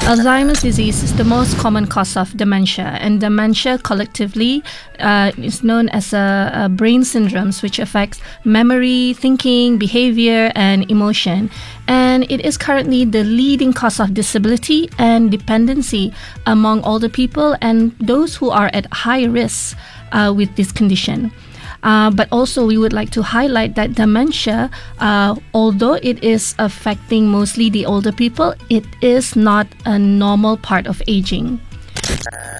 Alzheimer's disease is the most common cause of dementia, and dementia collectively is known as a brain syndromes, which affects memory, thinking, behavior, and emotion. And it is currently the leading cause of disability and dependency among older people and those who are at high risk with this condition. But also we would like to highlight that dementia, although it is affecting mostly the older people, it is not a normal part of aging.